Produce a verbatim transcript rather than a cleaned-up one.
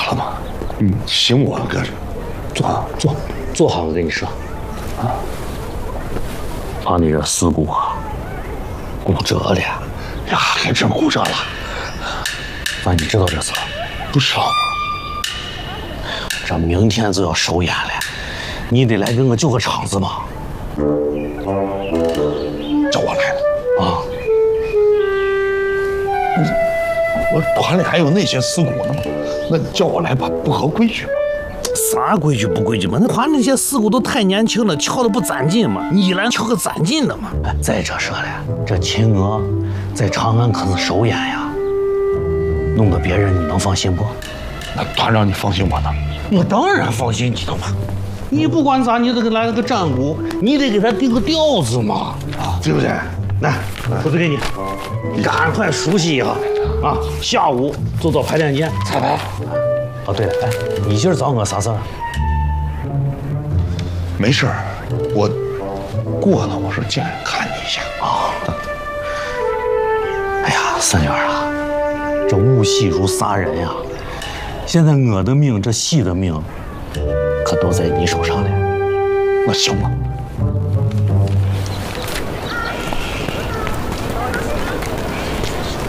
好嘛，嗯，行我搁这， 坐坐坐好，我跟你说，啊，把你这四股啊，骨折了呀， 还真骨折了。 反正你知道这事儿不知道吗？ 这明天就要首演了，你得来给我救个场子嘛。 叫我来了啊！ 我团里还有那些死骨呢吗？那叫我来吧，不合规矩吗？ 啥规矩不规矩嘛？那团那些死骨都太年轻了，敲的不攒劲嘛。你来敲个攒劲的嘛。哎，再者说了，这秦娥在长安可是首演呀，弄得别人你能放心不？ 那团长你放心我呢？ 我当然放心你了嘛。你不管咋，你得给来了个战鼓，你得给他定个调子嘛， 啊，对不对？ 来，裤子给你，赶快熟悉一下啊！下午就到排练间彩排。哦，对了，哎，你今儿找我啥事儿？ 没事儿，我过了，我说进来看你一下啊。哎呀，三元啊，这务戏如杀人呀！现在我的命，这戏的命，可都在你手上了。 那行吧。